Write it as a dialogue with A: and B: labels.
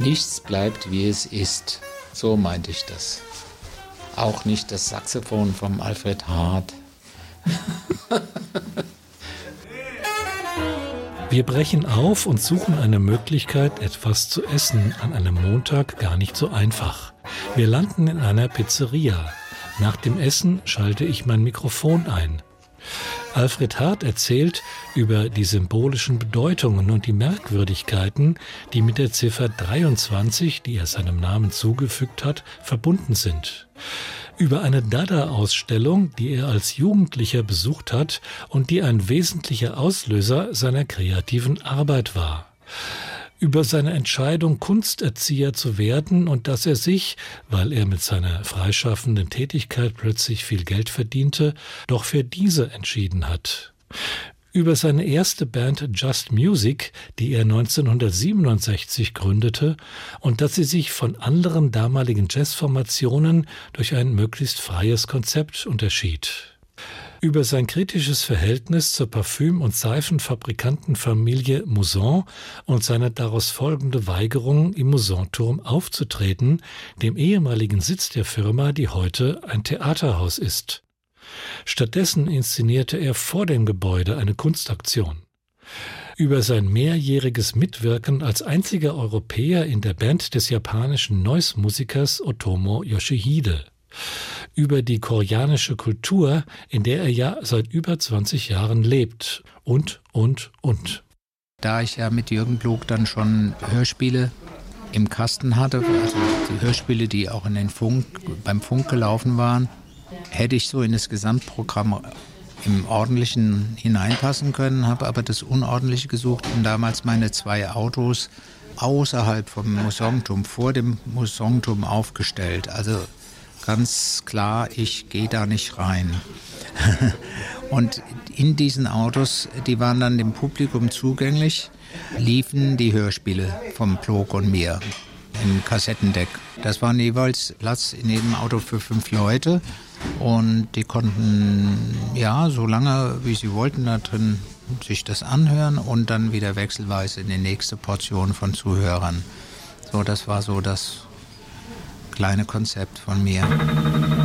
A: Nichts bleibt, wie es ist. So meinte ich das. Auch nicht das Saxophon vom Alfred Hart.
B: Wir brechen auf und suchen eine Möglichkeit, etwas zu essen, an einem Montag gar nicht so einfach. Wir landen in einer Pizzeria. Nach dem Essen schalte ich mein Mikrofon ein. Alfred Hart erzählt über die symbolischen Bedeutungen und die Merkwürdigkeiten, die mit der Ziffer 23, die er seinem Namen zugefügt hat, verbunden sind. Über eine Dada-Ausstellung, die er als Jugendlicher besucht hat und die ein wesentlicher Auslöser seiner kreativen Arbeit war. Über seine Entscheidung, Kunsterzieher zu werden und dass er sich, weil er mit seiner freischaffenden Tätigkeit plötzlich viel Geld verdiente, doch für diese entschieden hat. Über seine erste Band Just Music, die er 1967 gründete, und dass sie sich von anderen damaligen Jazzformationen durch ein möglichst freies Konzept unterschied. Über sein kritisches Verhältnis zur Parfüm- und Seifenfabrikantenfamilie Mouzon und seine daraus folgende Weigerung, im Mouzon-Turm aufzutreten, dem ehemaligen Sitz der Firma, die heute ein Theaterhaus ist. Stattdessen inszenierte er vor dem Gebäude eine Kunstaktion. Über sein mehrjähriges Mitwirken als einziger Europäer in der Band des japanischen Noise-Musikers Otomo Yoshihide. Über die koreanische Kultur, in der er ja seit über 20 Jahren lebt. Und.
A: Da ich ja mit Jürgen Blog dann schon Hörspiele im Kasten hatte, also die Hörspiele, die auch in den beim Funk gelaufen waren, hätte ich so in das Gesamtprogramm im Ordentlichen hineinpassen können, habe aber das Unordentliche gesucht und damals meine 2 Autos außerhalb vom Mouzon-Turm, vor dem Mouzon-Turm aufgestellt. Also ganz klar, ich gehe da nicht rein. Und in diesen Autos, die waren dann dem Publikum zugänglich, liefen die Hörspiele vom Blog und mir im Kassettendeck. Das waren jeweils Platz in jedem Auto für 5 Leute und die konnten, ja, so lange wie sie wollten, da drin sich das anhören und dann wieder wechselweise in die nächste Portion von Zuhörern. So, das war so das kleine Konzept von mir.